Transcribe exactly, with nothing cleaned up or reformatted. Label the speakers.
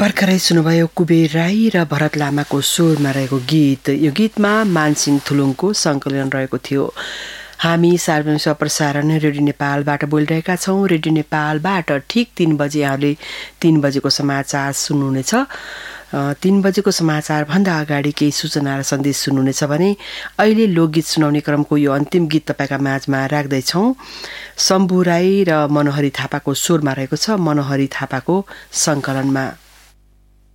Speaker 1: भर्खरै सुन्नुभयो कुबेर राई र भरत लामाको स्वरमा रहेको गीत। यो गीतमा मानसिंह थुलुङको सङ्कलन रहेको थियो। हामी सार्वजनिक प्रसारण रेडियो नेपालबाट बोलिरहेका छौँ। रेडियो नेपालबाट ठिक तीन बजे यहाँले तीन बजेको समाचार सुन्नुहुनेछ। तीन बजेको समाचारभन्दा अगाडि केही सूचना र सन्देश सुन्नुहुनेछ भने अहिले लोकगीत सुनाउने क्रमको यो अन्तिम गीत तपाईँका माझमा राख्दैछौँ। शम्भु राई र मनोहरी थापाको स्वरमा रहेको छ, मनोहरी थापाको सङ्कलनमा।